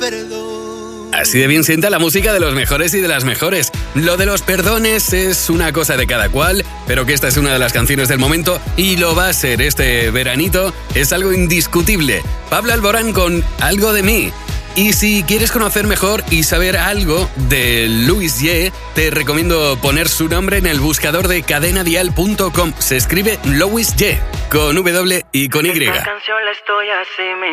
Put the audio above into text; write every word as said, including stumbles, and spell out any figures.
perdón. Así de bien sienta la música de los mejores y de las mejores. Lo de los perdones es una cosa de cada cual, pero que esta es una de las canciones del momento y lo va a ser este veranito, es algo indiscutible. Pablo Alborán con Algo de mí. Y si quieres conocer mejor y saber algo de Louis J, te recomiendo poner su nombre en el buscador de cadena dial punto com. Se escribe Louis J, con W y con Y. Esta canción la estoy asimilando.